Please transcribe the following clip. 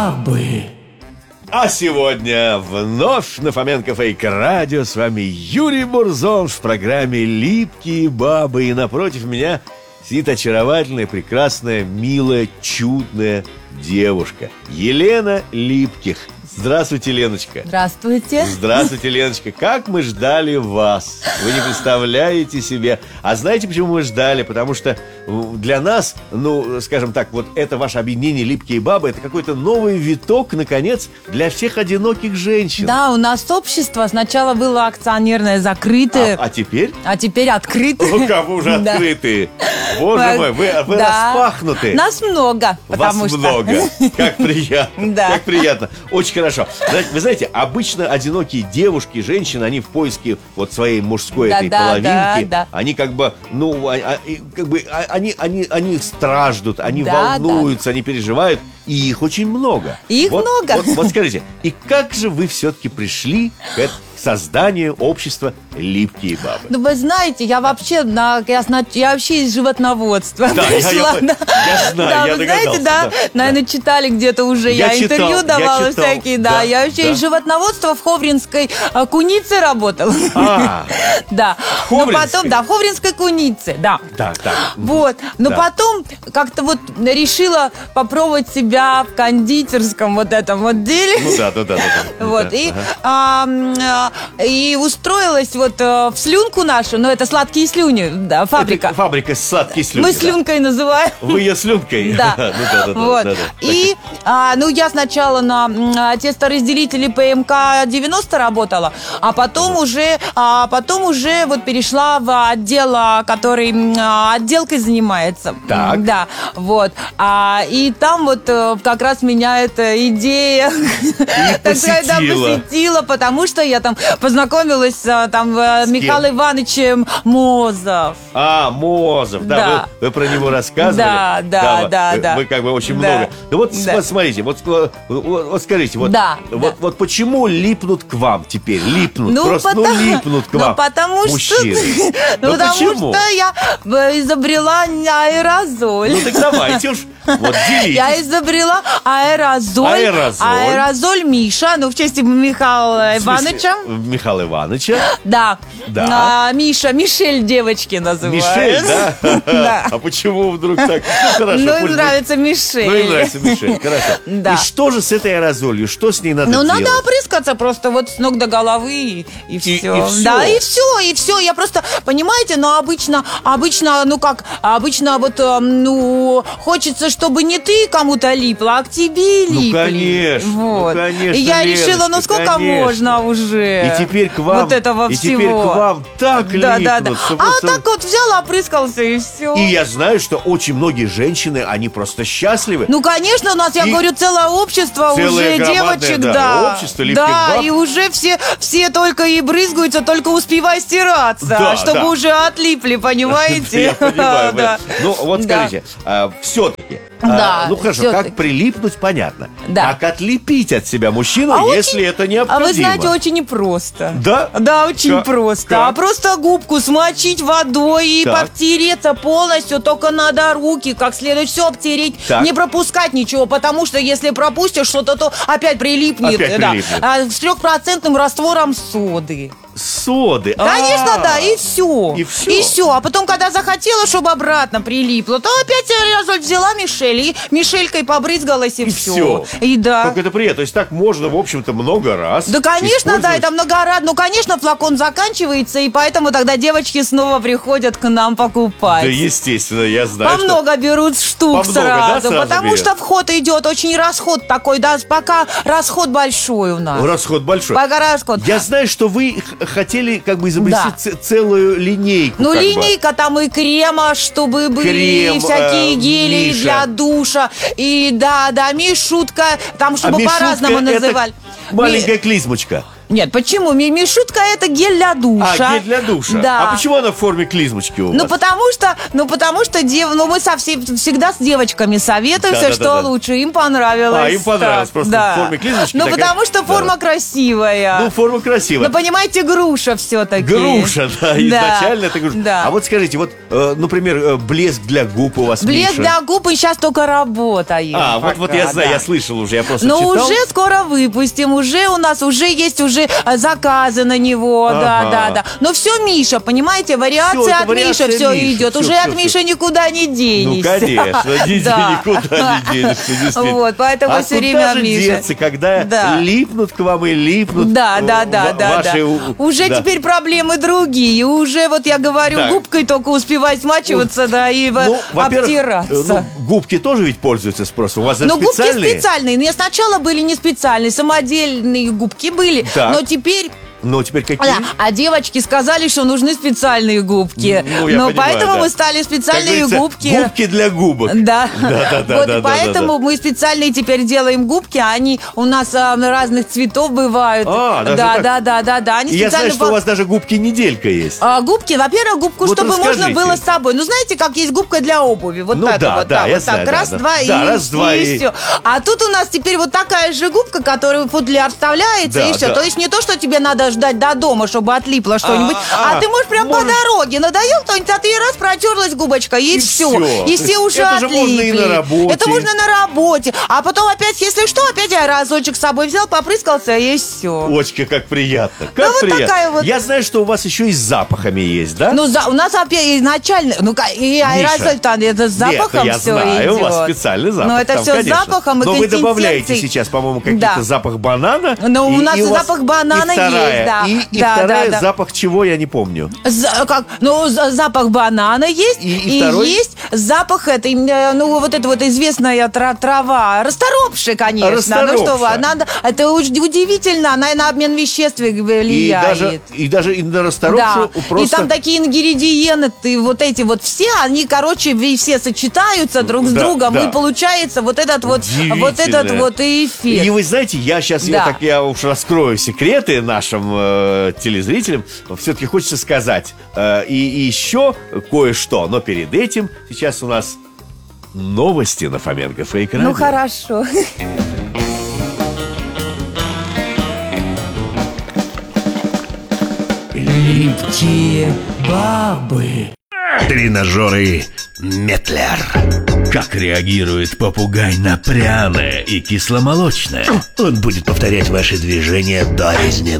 бабы. А сегодня вновь на Фоменко Фейк Радио с вами Юрий Бурзон в программе «Липкие бабы». И напротив меня сидит очаровательная, прекрасная, милая, чудная девушка Елена Липких. Здравствуйте, Леночка. Здравствуйте. Здравствуйте, Леночка. Как мы ждали вас. Вы не представляете себе. А знаете, почему мы ждали? Потому что для нас, скажем так, вот это ваше объединение «Липкие бабы» — это какой-то новый виток, наконец, для всех одиноких женщин. Да, у нас общество сначала было акционерное, закрытое. А теперь? А теперь открытое. Ну, как вы уже открытые. Боже мой, вы распахнуты. Нас много, потому Вас что... много. Как приятно. Да. Как приятно. Очень хорошо. Вы знаете, обычно одинокие девушки, женщины, они в поиске вот своей мужской этой половинки. Да. Они они страждут, они волнуются, они переживают. И их очень много. Их много. Вот скажите, и как же вы все-таки пришли к созданию общества «Липкие бабы»? Ну, вы знаете, я вообще из животноводства. Да, я знаю, я вы догадался. знаете, наверное, читали где-то уже. Я интервью давала всякие, да. Я вообще из животноводства в Ховринской кунице работала. Да. Но потом, в Ховринской кунице, да. Так. Вот. Но потом как-то вот решила попробовать себя в кондитерском вот этом вот деле. Ну да. Вот. И устроилась вот в слюнку нашу, но это сладкие слюни, да, фабрика. Это фабрика сладкие слюни. Мы слюнкой называем. Вы ее слюнкой? Да. Вот. И, я сначала на тесторазделителе ПМК-90 работала, а потом уже вот перешла в отдел, который отделкой занимается. Так. Да, вот. И там вот как раз меня эта идея посетила, потому что я там познакомилась с Михаилом Ивановичем Мозов. Мозов, да. Вы про него рассказывали. Да. Вы как бы очень много. Ну вот смотрите, вот скажите, вот почему липнут к вам теперь? Липнут к вам мужчины. Потому что я изобрела аэрозоль. Ну так давайте уж, вот делитесь. Я изобрела аэрозоль Миша, в честь Михаила Ивановича. Михаила Ивановича. Да. Мишель девочки называют. Мишель, да? Да. А почему вдруг так? Хорошо. Им нравится Мишель. Хорошо. Да. И что же с этой аэрозолью? Что с ней надо делать? Надо опрыскаться просто вот с ног до головы и все. И все. Да, и все. Я просто, понимаете, хочется, чтобы не ты кому-то липла, а к тебе липли. Конечно. И я решила, сколько можно уже. И теперь к вам. Вот этого всего. И теперь к вам так липнут. Да. Так вот взял, опрыскался и все. И я знаю, что очень многие женщины, они просто счастливы. Конечно, у нас, я говорю, целое общество уже девочек, да. Общество липких баб. И уже все только и брызгаются, только успевай стираться, чтобы уже отлипли, понимаете? Я понимаю. Ну, вот скажите, все-таки, хорошо, как прилипнуть, понятно. Да. Как отлепить от себя мужчину, если это необходимо? Вы знаете, очень непросто. Да? Да, очень просто. А просто губку смочить водой и потереться полностью, только надо руки как следует все обтереть, не пропускать ничего, потому что если пропустишь что-то, то опять прилипнет. С 3% раствором соды. Соды. Конечно, да, и все. И все. А потом, когда захотела, чтобы обратно прилипло, то опять аэрозоль взяла Мишель, и Мишелькой побрызгалась, и все. И да. Как это приятно. То есть так можно, в общем-то, много раз. Да, конечно, да, это много раз. Конечно, флакон заканчивается, и поэтому тогда девочки снова приходят к нам покупать. Да, естественно, я знаю. Много берут штук сразу, потому что вход идет, очень расход такой, да, пока расход большой у нас. Расход большой. Пока расход. Я знаю, что вы хотели как бы изобрести целую линейку. Линейка там и крема, чтобы были, и всякие гели Миша. для душа. И да, Мишутка, там, чтобы по-разному называли. Маленькая клизмочка. Нет, почему? Мишутка это гель для душа. А, гель для душа. Да. А почему она в форме клизмочки у вас? Потому что мы всегда с девочками советуемся, что лучше. Им понравилось. Им понравилось, просто в форме клизмочки. Потому что форма красивая. Форма красивая. Понимаете, груша все-таки. Груша, да, изначально это груша. Да. А вот скажите, например, блеск для губ у вас, блеск Миша? для губ сейчас только работает. Вот я знаю, я слышал уже, я просто читал. Уже скоро выпустим, у нас есть заказы на него, да. Но все Миша, понимаете, вариация от Миши все идет. Уже от Миши никуда не денешься. Конечно, никуда не денешься, действительно. Поэтому все время Миша. Деться, когда липнут к вам и липнут ваши... Уже теперь проблемы другие. Уже, я говорю, губкой только успевать смачиваться, и обтираться. Губки тоже ведь пользуются спросом. У вас даже специальные? Губки специальные. Сначала были не специальные, самодельные губки были. Но теперь какие? А девочки сказали, что нужны специальные губки. Поэтому мы стали специальные губки. Губки для губок. Да. Поэтому мы специальные теперь делаем губки. Они у нас разных цветов бывают. Да. Они я знаю, что у вас даже губки-неделька есть. Губки, во-первых, губку, чтобы можно было с собой. Знаете, как есть губка для обуви. Раз-два и все. А тут у нас теперь такая же губка, которая в футляр вставляется и все. То есть не то, что тебе надо ждать до дома, чтобы отлипло что-нибудь, ты можешь прямо по дороге, надоел кто-нибудь, а ты раз протерлась губочка, и все. И все уже отлипли. Это можно на работе. А потом опять, если что, опять аэрозольчик с собой взял, попрыскался, и все. Очки, как приятно. Как приятно. Я знаю, что у вас еще и с запахами есть, да? У нас опять изначально, и аэрозоль-то это с запахом все идет. Я знаю, у вас специальный запах. Но это все с запахом и Но вы добавляете сейчас, по-моему, какой-то запах банана. Но у нас запах банана есть. И вторая запах чего, я не помню. Запах банана есть. И есть запах этой, известная трава. Расторопшая, конечно. Это удивительно, она на обмен веществ влияет. И даже на расторопшую просто... И там такие ингредиенты, все, они, все сочетаются друг с другом, и получается этот эффект. И вы знаете, я сейчас я уж раскрою секреты нашим телезрителям, все-таки хочется сказать и еще кое-что, но перед этим сейчас у нас новости на Фоменко Фейк Радио. Хорошо. Липкие бабы. Тренажеры Метлер. Как реагирует попугай на пряное и кисломолочное? Он будет повторять ваши движения до резни